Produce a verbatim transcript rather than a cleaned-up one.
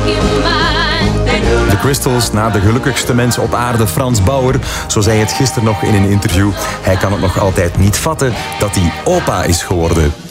De Crystals na de gelukkigste mens op aarde, Frans Bauer. Zo zei het gisteren nog in een interview. Hij kan het nog altijd niet vatten dat hij opa is geworden.